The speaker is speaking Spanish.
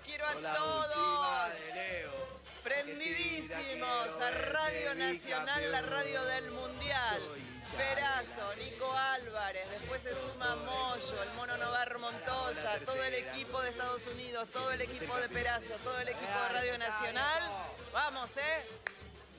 quiero a Con la todos. última de Leo. Prendidísimos a Radio Nacional, la radio del Mundial. Perazo, Nico Álvarez, después se suma Moyo, el Mono Novar Montoya, todo el equipo de Estados Unidos, todo el equipo de Perazo, todo el equipo de Radio Nacional. Vamos,